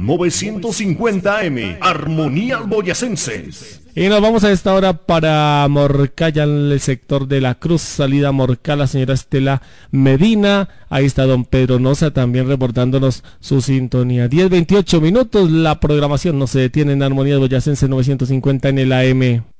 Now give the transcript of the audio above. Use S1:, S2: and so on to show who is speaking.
S1: 950 AM, Armonías Boyacenses.
S2: Y nos vamos a esta hora para Morcalla, en el sector de la Cruz, salida Morcal, la señora Estela Medina. Ahí está don Pedro Noza también reportándonos su sintonía. 10:28 minutos, la programación no se detiene en Armonías Boyacenses 950 en el AM.